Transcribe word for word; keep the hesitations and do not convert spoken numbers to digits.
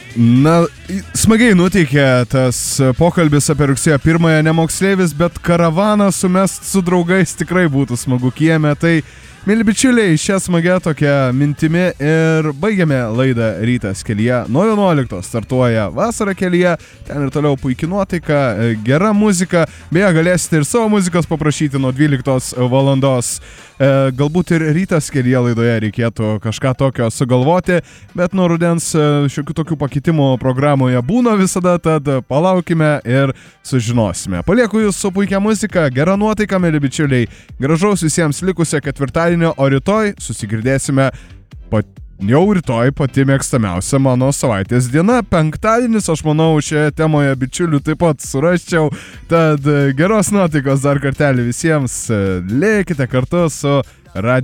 Na, smagiai nuteikė tas pokalbis apie rugsėjo pirmąją, ne moksleivis, bet karavaną sumest su draugais tikrai būtų smagu kieme. Tai, mėly bičiuliai, šią smagę tokią mintimi ir baigiame laidą Rytas kelyje. Nuo vienuoliktos startuoja Vasara kelyje, ten ir toliau puikia nuotaika, gera muzika. Beje, galėsite ir savo muzikos paprašyti nuo dvyliktos valandos. Galbūt ir Rytas kelyje laidoje reikėtų kažką tokio sugalvoti, bet nuo rudens šiokių tokių pakitimų programoje būna visada, tad palaukime ir sužinosime. Palieku jūs su puikia muzika, gera nuotaika, mėly bičiuliai. Gražaus visiems likusio ketvirtadienio, o rytoj susigirdėsime pat... jau rytoj pati mėgstamiausia mano savaitės diena. Penktadienis, aš manau, šioje temoje bičiulių taip pat surasčiau. Tad geros nuotaikos dar kartelį visiems. Lėkite kartu su Radio